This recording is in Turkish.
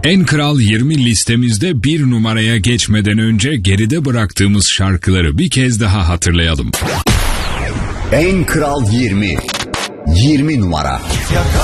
En Kral 20 listemizde bir numaraya geçmeden önce geride bıraktığımız şarkıları bir kez daha hatırlayalım. En Kral 20 numara. Yakar